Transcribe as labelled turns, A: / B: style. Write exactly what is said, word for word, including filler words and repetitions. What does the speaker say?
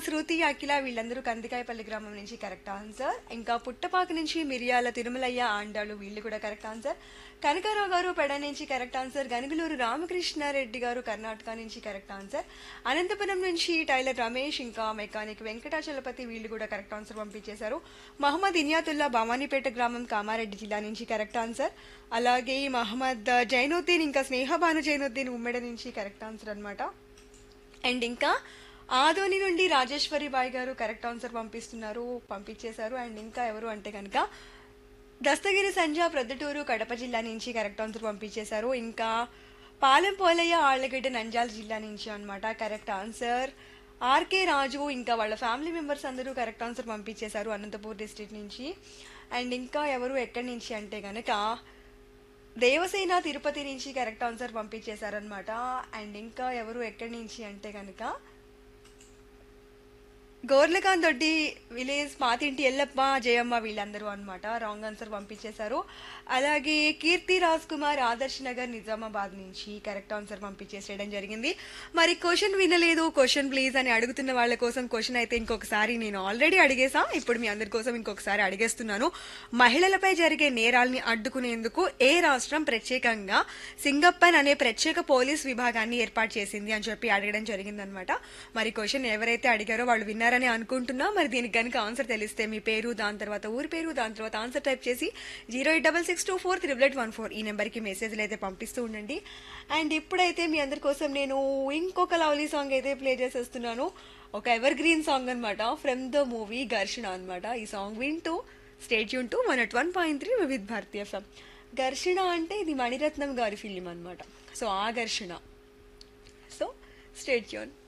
A: శృతి, అఖిల వీళ్ళందరూ కందికాయపల్లి గ్రామం నుంచి కరెక్ట్ ఆన్సర్. ఇంకా పుట్టపాక నుంచి మిరియాల తిరుమలయ్య ఆండాలు వీళ్ళు కూడా కరెక్ట్ ఆన్సర్. కనకారావు గారు పెడ నుంచి కరెక్ట్ ఆన్సర్. గనుగులూరు రామకృష్ణారెడ్డి గారు కర్ణాటక నుంచి కరెక్ట్ ఆన్సర్. అనంతపురం నుంచి టైలర్ రమేష్ ఇంకా మెకానిక్ వెంకటాచలపతి వీళ్ళు కూడా కరెక్ట్ ఆన్సర్ పంపించేశారు. మహమ్మద్ ఇనియాతుల్లా భవానీపేట గ్రామం కామారెడ్డి జిల్లా నుంచి కరెక్ట్ ఆన్సర్. అలాగే మహమ్మద్ జైనుద్దీన్ ఇంకా స్నేహబాను జైనుద్దీన్ ఉమ్మెడ నుంచి కరెక్ట్ ఆన్సర్ అనమాట. అండ్ ఇంకా ఆదోని నుండి రాజేశ్వరి బాయ్ గారు కరెక్ట్ ఆన్సర్ పంపిస్తున్నారు పంపించేశారు. అండ్ ఇంకా ఎవరు అంటే కనుక దస్తగిరి సంజ ప్రొద్దుటూరు కడప జిల్లా నుంచి కరెక్ట్ ఆన్సర్ పంపించేశారు. ఇంకా పాలెం పోలయ్య ఆళ్లగడ్డ నంద్యాల జిల్లా నుంచి అనమాట కరెక్ట్ ఆన్సర్. ఆర్కే రాజు ఇంకా వాళ్ళ ఫ్యామిలీ మెంబర్స్ అందరూ కరెక్ట్ ఆన్సర్ పంపించేశారు అనంతపూర్ డిస్ట్రిక్ట్ నుంచి. అండ్ ఇంకా ఎవరు ఎక్కడి నుంచి అంటే కనుక దేవసేన తిరుపతి నుంచి కరెక్ట్ ఆన్సర్ పంపించేశారనమాట. అండ్ ఇంకా ఎవరు ఎక్కడి నుంచి అంటే కనుక గోర్లకాంత్ దొడ్డి విలేజ్ పాతింటి ఎల్లప్ప జయమ్మ వీళ్ళందరూ అనమాట రాంగ్ ఆన్సర్ పంపించేశారు. అలాగే కీర్తి రాజ్ కుమార్ ఆదర్శ్ నగర్ నిజామాబాద్ నుంచి కరెక్ట్ ఆన్సర్ పంపించేసేయడం జరిగింది. మరి క్వశ్చన్ వినలేదు క్వశ్చన్ ప్లీజ్ అని అడుగుతున్న వాళ్ళ కోసం క్వశ్చన్ అయితే ఇంకొకసారి నేను ఆల్రెడీ అడిగేసా, ఇప్పుడు మీ అందరి కోసం ఇంకొకసారి అడిగేస్తున్నాను. మహిళలపై జరిగే నేరాల్ని అడ్డుకునేందుకు ఏ రాష్ట్రం ప్రత్యేకంగా సింగప్పన్ అనే ప్రత్యేక పోలీస్ విభాగాన్ని ఏర్పాటు చేసింది అని చెప్పి అడగడం జరిగిందనమాట. మరి క్వశ్చన్ ఎవరైతే అడిగారో వాళ్ళు విన్నారు అని అనుకుంటున్నా. మరి దీనికి కనుక ఆన్సర్ తెలిస్తే మీ పేరు దాని తర్వాత ఊరి పేరు దాని తర్వాత ఆన్సర్ టైప్ చేసి zero eight double six two four triple eight one four ఈ నెంబర్కి మెసేజ్లు అయితే పంపిస్తూ ఉండండి. అండ్ ఇప్పుడైతే మీ అందరి కోసం నేను ఇంకొక లవ్లీ సాంగ్ అయితే ప్లే చేసేస్తున్నాను. ఒక ఎవర్ గ్రీన్ సాంగ్ అనమాట ఫ్రమ్ ద మూవీ ఘర్షణ అనమాట. ఈ సాంగ్ వింటూ state tune to one at one point three Vividh Bharati FM. ఘర్షణ అంటే ఇది మణిరత్నం గారి ఫిలిం అనమాట. సో ఆ ఘర్షణ. So state tune.